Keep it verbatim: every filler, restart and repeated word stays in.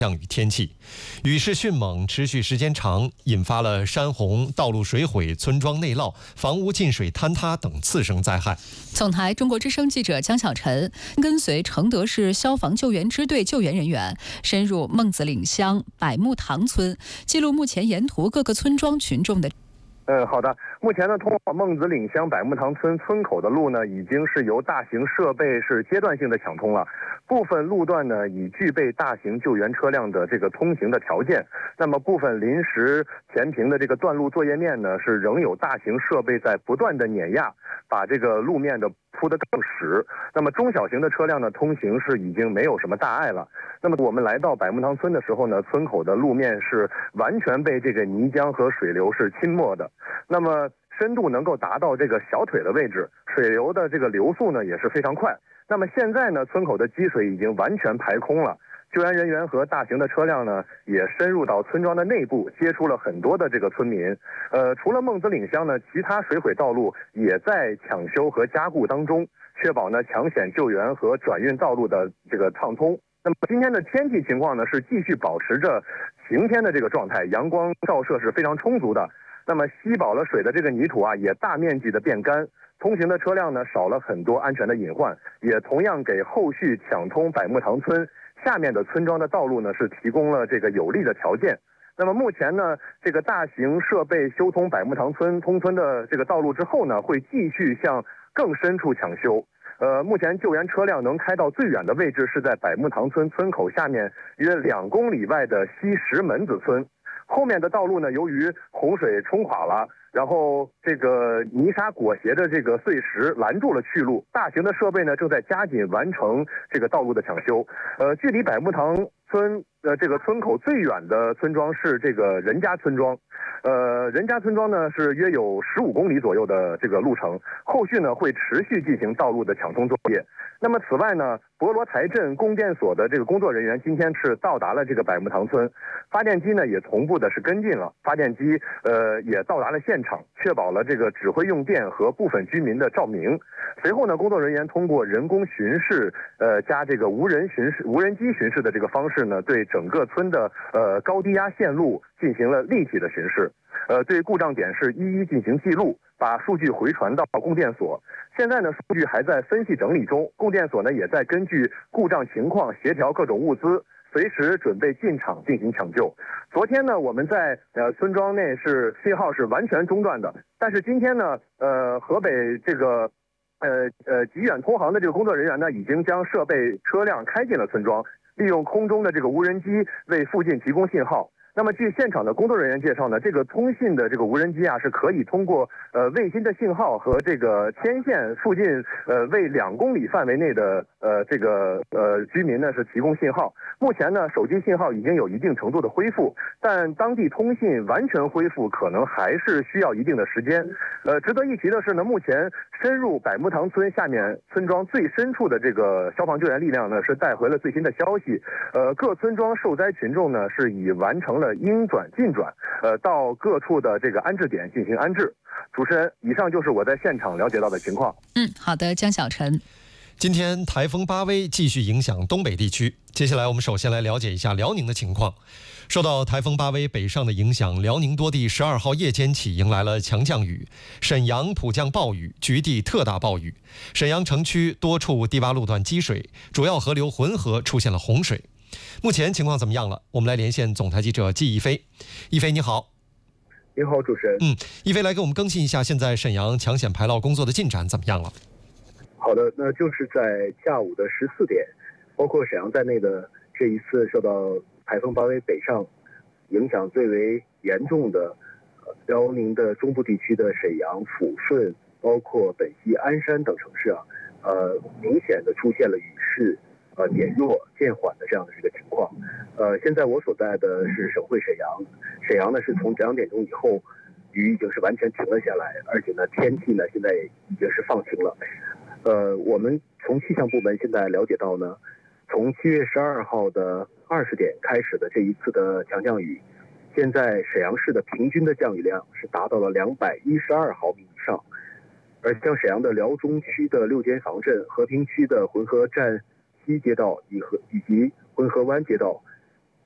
降雨天气，雨势迅猛，持续时间长，引发了山洪、道路水毁、村庄内涝、房屋进水坍塌等次生灾害。 总台中国之声记者江小晨跟随承德市消防救援支队救援人员深入孟子岭乡百木塘村，记录目前沿途各个村庄群众的。 嗯，好的。目前呢，通往孟子岭乡百木塘村村口的路呢，已经是由大型设备是阶段性的抢通了。部分路段呢，已具备大型救援车辆的这个通行的条件。那么部分临时填平的这个断路作业面呢，是仍有大型设备在不断的碾压，把这个路面的铺得更实。那么中小型的车辆呢，通行是已经没有什么大碍了。那么我们来到百木塘村的时候呢，村口的路面是完全被这个泥浆和水流是浸没的。那么深度能够达到这个小腿的位置，水流的这个流速呢也是非常快。那么现在呢，村口的积水已经完全排空了，救援人员和大型的车辆呢也深入到村庄的内部，接触了很多的这个村民。呃，除了孟子岭乡呢，其他水毁道路也在抢修和加固当中，确保呢抢险救援和转运道路的这个畅通。那么今天的天气情况呢是继续保持着晴天的这个状态，阳光照射是非常充足的。那么吸饱了水的这个泥土啊，也大面积的变干，通行的车辆呢少了很多安全的隐患，也同样给后续抢通百木塘村下面的村庄的道路呢是提供了这个有利的条件。那么目前呢，这个大型设备修通百木塘村通村的这个道路之后呢，会继续向更深处抢修。呃，目前救援车辆能开到最远的位置是在百木塘村村口下面约两公里外的西石门子村。后面的道路呢，由于洪水冲垮了，然后这个泥沙裹挟着这个碎石拦住了去路，大型的设备呢正在加紧完成这个道路的抢修。呃，距离百木塘村呃这个村口最远的村庄是这个任家村庄，呃任家村庄呢是约有十五公里左右的这个路程，后续呢会持续进行道路的抢通作业。那么此外呢，博罗台镇供电所的这个工作人员今天是到达了这个百木塘村，发电机呢也同步的是跟进了，发电机呃也到达了现场，确保了这个指挥用电和部分居民的照明。随后呢，工作人员通过人工巡视，呃加这个无人巡视、无人机巡视的这个方式呢，对整个村的呃高低压线路进行了立体的巡视，呃对故障点是一一进行记录，把数据回传到供电所。现在呢，数据还在分析整理中，供电所呢也在根据故障情况协调各种物资，随时准备进场进行抢救。昨天呢，我们在呃村庄内是信号是完全中断的，但是今天呢，呃河北这个呃呃极远通航的这个工作人员呢，已经将设备车辆开进了村庄，利用空中的这个无人机为附近提供信号。那么据现场的工作人员介绍呢，这个通信的这个无人机啊，是可以通过呃卫星的信号和这个天线附近呃为两公里范围内的呃这个呃居民呢是提供信号。目前呢，手机信号已经有一定程度的恢复，但当地通信完全恢复可能还是需要一定的时间。呃，值得一提的是呢，目前深入百木塘村下面村庄最深处的这个消防救援力量呢，是带回了最新的消息。呃，各村庄受灾群众呢是已完成了应转尽转，呃，到各处的这个安置点进行安置。主持人，以上就是我在现场了解到的情况。 嗯，好的，江小晨。 今天台风巴威继续影响东北地区，接下来我们首先来了解一下辽宁的情况。受到台风巴威北上的影响，辽宁多地十二号夜间起迎来了强降雨，沈阳普降暴雨，局地特大暴雨。沈阳城区多处低洼路段积水，主要河流浑河出现了洪水。目前情况怎么样了？我们来连线总台记者季一飞。一飞你好。 你好，主持人。 嗯，一飞来给我们更新一下现在沈阳抢险排涝工作的进展怎么样了？ 好的，那就是在下午的十四点，包括沈阳在内的这一次受到台风巴威北上影响最为严重的呃辽宁的中部地区的沈阳、抚顺，包括本溪、鞍山等城市啊，呃，明显的出现了雨势呃减弱、渐缓的这样的这个情况。呃，现在我所在的是省会沈阳，沈阳呢是从两点钟以后，雨已经是完全停了下来，而且呢天气呢现在已经是放晴了。呃，我们从气象部门现在了解到呢，从七月十二号的二十点开始的这一次的强降雨，现在沈阳市的平均的降雨量是达到了两百一十二毫米以上，而像沈阳的辽中区的六间房镇、和平区的浑河站西街道以和以及浑河湾街道，